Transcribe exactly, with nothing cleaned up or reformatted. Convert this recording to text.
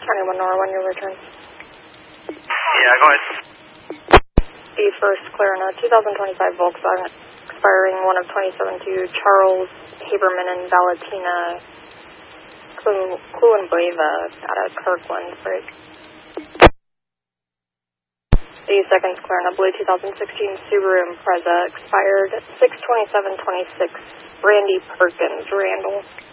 County one Nora, when you return. Yeah, go ahead. The first clear on a two thousand twenty-five Volkswagen expiring one of twenty-seven to Charles Haberman and Valentina Kluenbueva out of Kirkland Bridge. The second clear on a blue two thousand sixteen Subaru Impreza expired six twenty-seven twenty-six Randy Perkins, Randall.